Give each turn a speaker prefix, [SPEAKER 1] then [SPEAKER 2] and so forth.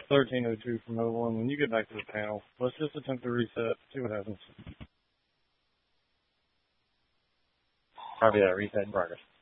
[SPEAKER 1] 1302 from Oval. When you get back to the panel, let's just attempt to reset, see what happens.
[SPEAKER 2] Copy that, reset in progress.